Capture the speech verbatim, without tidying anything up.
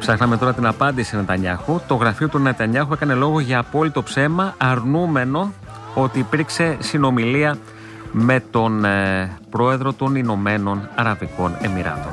Ψάχναμε τώρα την απάντηση Νετανιάχου. Το γραφείο του Νετανιάχου έκανε λόγο για απόλυτο ψέμα, αρνούμενο ότι υπήρξε συνομιλία με τον ε, πρόεδρο των Ηνωμένων Αραβικών Εμιράτων.